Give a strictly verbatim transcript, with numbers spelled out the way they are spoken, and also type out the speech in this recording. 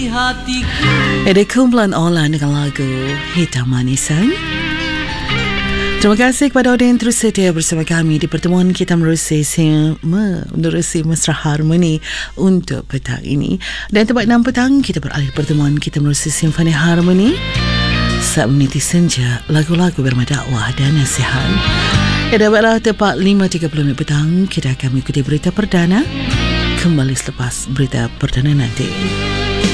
Ada kumpulan online dengan lagu Hitam Manisan. Terima kasih kepada audiens terus setia bersama kami di pertemuan kita menerusi menerusi mesra harmoni untuk petang ini. Dan tepat enam petang kita beralih pertemuan kita menerusi simfoni harmoni. Saat meniti senja, lagu-lagu bermadakwah dan nasihat. Ya, dapatlah tepat lima tiga puluh minit petang kita akan mengikuti berita perdana. Kembali selepas berita perdana nanti.